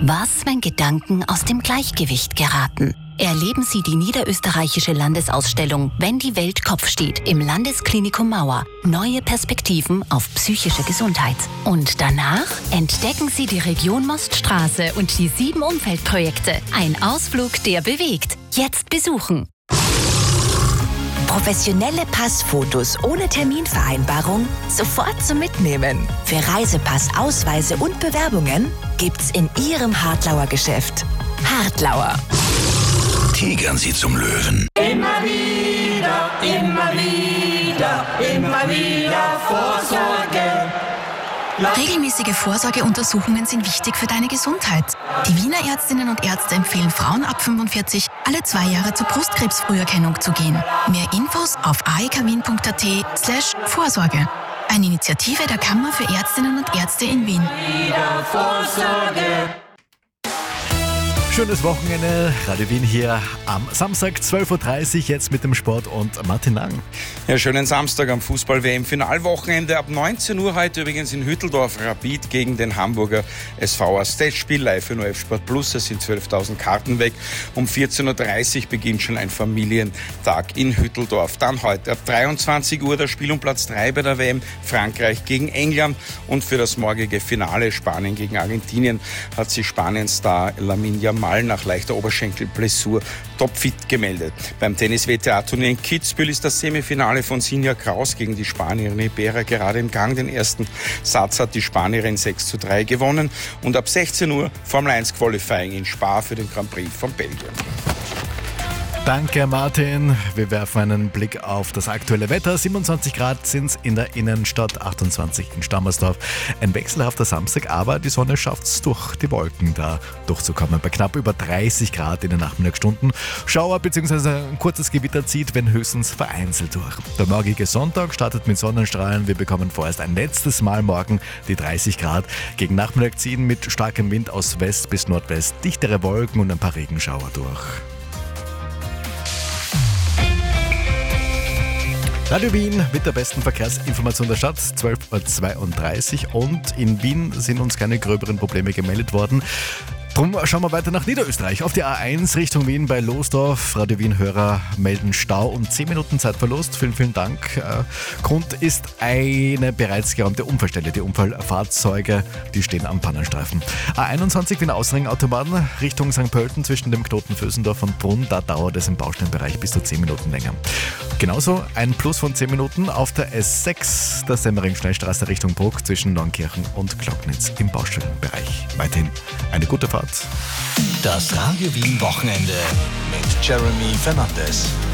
Was, wenn Gedanken aus dem Gleichgewicht geraten? Erleben Sie die niederösterreichische Landesausstellung Wenn die Welt Kopf steht im Landesklinikum Mauer. Neue Perspektiven auf psychische Gesundheit. Und danach entdecken Sie die Region Moststraße und die 7 Umfeldprojekte. Ein Ausflug, der bewegt. Jetzt besuchen. Professionelle Passfotos ohne Terminvereinbarung sofort zum Mitnehmen. Für Reisepass, Ausweise und Bewerbungen gibt's in Ihrem Hartlauer Geschäft. Hartlauer. Tigern Sie zum Löwen. Immer wieder, immer wieder, immer wieder Vorsorge. Regelmäßige Vorsorgeuntersuchungen sind wichtig für deine Gesundheit. Die Wiener Ärztinnen und Ärzte empfehlen Frauen ab 45 alle 2 Jahre zur Brustkrebsfrüherkennung zu gehen. Mehr Infos auf aekwien.at/Vorsorge. Eine Initiative der Kammer für Ärztinnen und Ärzte in Wien. Schönes Wochenende, Radio Wien hier am Samstag 12.30 Uhr, jetzt mit dem Sport und Martin Lang. Ja, schönen Samstag am Fußball-WM-Finalwochenende. Ab 19 Uhr heute übrigens in Hütteldorf Rapid gegen den Hamburger SV. Ein Testspiel live für ORF Sport Plus. Es sind 12.000 Karten weg. Um 14.30 Uhr beginnt schon ein Familientag in Hütteldorf. Dann heute ab 23 Uhr das Spiel um Platz 3 bei der WM. Frankreich gegen England. Und für das morgige Finale Spanien gegen Argentinien hat sich Spanien-Star Lamine Yamal nach leichter Oberschenkelblessur topfit gemeldet. Beim Tennis-WTA-Turnier in Kitzbühel ist das Semifinale von Sinja Kraus gegen die Spanierin Ibera gerade im Gang. Den ersten Satz hat die Spanierin 6:3 gewonnen. Und ab 16 Uhr Formel 1 Qualifying in Spa für den Grand Prix von Belgien. Danke Martin. Wir werfen einen Blick auf das aktuelle Wetter. 27 Grad sind es in der Innenstadt, 28 in Stammersdorf. Ein wechselhafter Samstag, aber die Sonne schafft es durch die Wolken da durchzukommen. Bei knapp über 30 Grad in den Nachmittagsstunden. Schauer bzw. ein kurzes Gewitter zieht, wenn höchstens vereinzelt durch. Der morgige Sonntag startet mit Sonnenstrahlen. Wir bekommen vorerst ein letztes Mal morgen die 30 Grad. Gegen Nachmittag ziehen mit starkem Wind aus West bis Nordwest dichtere Wolken und ein paar Regenschauer durch. Radio Wien mit der besten Verkehrsinformation der Stadt, 12.32 Uhr, und in Wien sind uns keine gröberen Probleme gemeldet worden. Drum schauen wir weiter nach Niederösterreich. Auf die A1 Richtung Wien bei Losdorf. Radio Wien-Hörer melden Stau und 10 Minuten Zeitverlust. Vielen, vielen Dank. Grund ist eine bereits geräumte Unfallstelle. Die Unfallfahrzeuge, die stehen am Pannenstreifen. A21 Wiener Außenring Autobahn Richtung St. Pölten zwischen dem Knoten Vösendorf und Brunn. Da dauert es im Baustellenbereich bis zu 10 Minuten länger. Genauso ein Plus von 10 Minuten auf der S6, der Semmering-Schnellstraße Richtung Bruck zwischen Neunkirchen und Glocknitz im Baustellenbereich. Weiterhin eine gute Fahrt. Das Radio Wien Wochenende mit Jeremy Fernandes.